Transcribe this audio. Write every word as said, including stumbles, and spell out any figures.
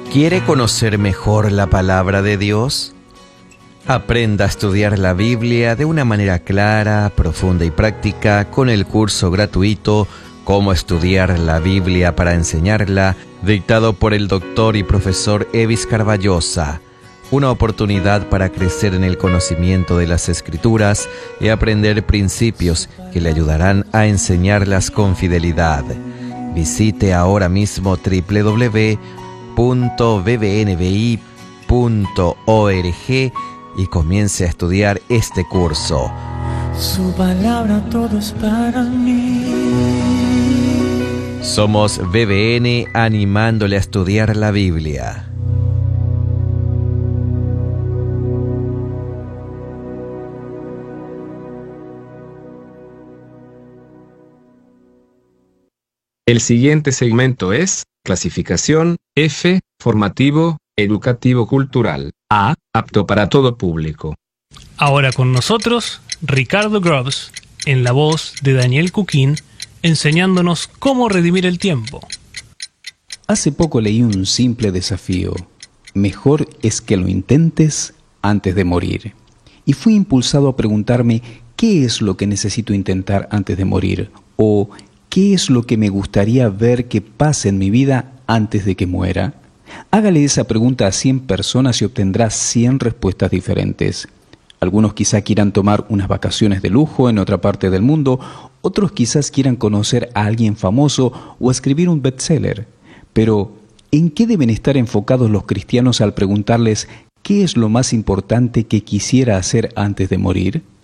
¿Quiere conocer mejor la palabra de Dios? Aprenda a estudiar la Biblia de una manera clara, profunda y práctica con el curso gratuito Cómo estudiar la Biblia para enseñarla, dictado por el doctor y profesor Evis Carballosa. Una oportunidad para crecer en el conocimiento de las Escrituras y aprender principios que le ayudarán a enseñarlas con fidelidad. Visite ahora mismo doble u doble u doble u punto b b n b i punto org y comience a estudiar este curso. Su palabra todo es para mí. Somos B B N animándole a estudiar la Biblia. El siguiente segmento es clasificación F, formativo, educativo cultural. A, apto para todo público. Ahora con nosotros, Ricardo Grubbs, en la voz de Daniel Cuquín, enseñándonos cómo redimir el tiempo. Hace poco leí un simple desafío. Mejor es que lo intentes antes de morir. Y fui impulsado a preguntarme qué es lo que necesito intentar antes de morir, o qué es lo que me gustaría ver que pase en mi vida antes de que muera. Hágale esa pregunta a cien personas y obtendrá cien respuestas diferentes. Algunos quizá quieran tomar unas vacaciones de lujo en otra parte del mundo, otros quizás quieran conocer a alguien famoso o escribir un bestseller. Pero, ¿en qué deben estar enfocados los cristianos al preguntarles qué es lo más importante que quisiera hacer antes de morir?